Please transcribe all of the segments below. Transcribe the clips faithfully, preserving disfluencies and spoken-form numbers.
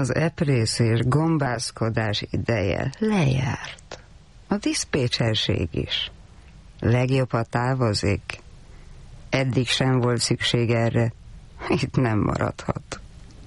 Az eprészés, gombászkodás ideje lejárt. A diszpécserség is. Legjobb, ha távozik. Eddig sem volt szükség erre. Itt nem maradhat.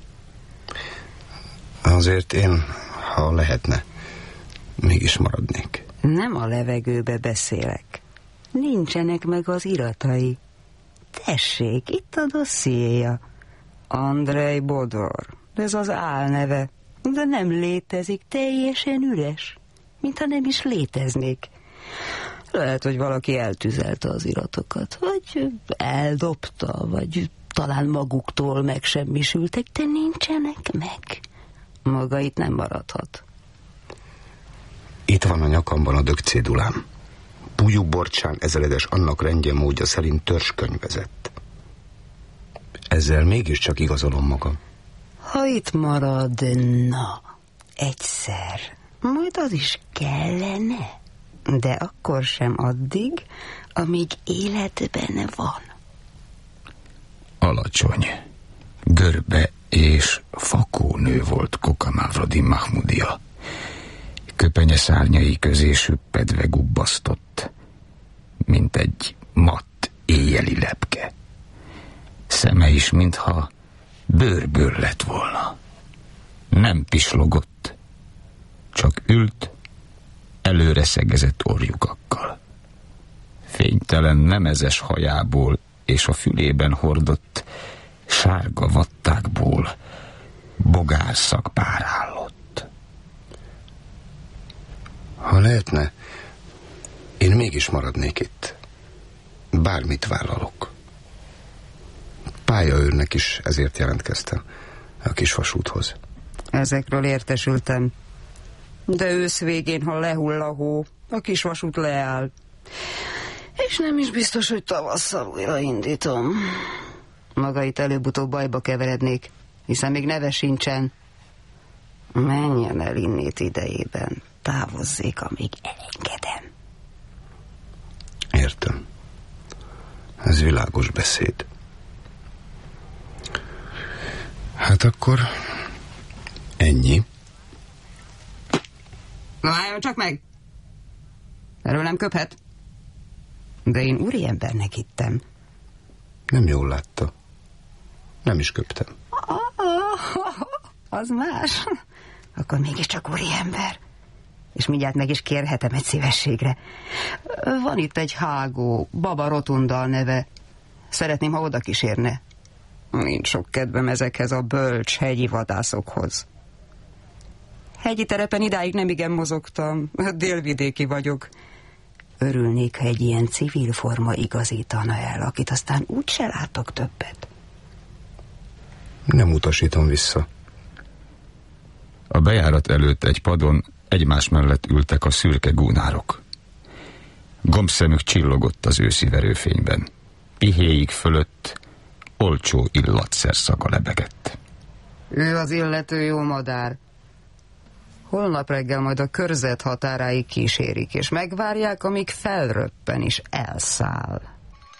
Azért én, ha lehetne, mégis maradnék. Nem a levegőbe beszélek. Nincsenek meg az iratai. Tessék, itt a dossziéja. Andrej Bodor. Ez az álneve. De nem létezik, teljesen üres. Mintha nem is léteznék. Lehet, hogy valaki eltüzelte az iratokat, vagy eldobta, vagy talán maguktól megsemmisültek, de nincsenek meg. Maga itt nem maradhat. Itt van a nyakamban a dögcédulám. Pujú Borcsán ezredes annak rendje módja szerint törzskönyvezett. Ezzel mégiscsak igazolom magam. Ha itt maradna egyszer, majd az is kellene, de akkor sem addig, amíg életben van. Alacsony, görbe és fakónő volt Koka Mavrodin Mahmudia. Köpenye szárnyai közé süppedve gubbasztott, mint egy matt éjjeli lepke. Szeme is, mintha bőrből lett volna. Nem pislogott, csak ült, előre szegezett orjukakkal. Fénytelen nemezes hajából és a fülében hordott sárga vattákból bogárszak párálott. Ha lehetne, én mégis maradnék itt. Bármit vállalok. Pályaőrnek is ezért jelentkeztem a kisvasúthoz. Ezekről értesültem. De ősz végén, ha lehull a hó, a kisvasút leáll. És nem is biztos, hogy tavasszal újra indítom. Maga itt előbb-utóbb bajba keverednék, hiszen még neve sincsen. Menjen el innét idejében. Távozzék, amíg elengedem. Értem. Ez világos beszéd. Hát akkor ennyi. Na, álljon csak meg! Erről nem köphet. De én úriembernek hittem. Nem jól látta. Nem is köptem. Az más. Akkor mégiscsak úriember. És mindjárt meg is kérhetem egy szívességre. Van itt egy hágó, Baba Rotundal neve. Szeretném, ha oda kísérne. Nincs sok kedvem ezekhez a bölcs hegyi vadászokhoz. Hegyi terepen idáig nem igen mozogtam. Délvidéki vagyok. Örülnék, ha egy ilyen civil forma igazítana el, akit aztán úgyse látok többet. Nem utasítom vissza. A bejárat előtt egy padon egymás mellett ültek a szürke gúnárok. Gombszemük csillogott az őszi verőfényben. Pihéig fölött olcsó illatszer szaga lebegett. Ő az illető jó madár. Holnap reggel majd a körzet határáig kísérik, és megvárják, amíg felröppen és elszáll.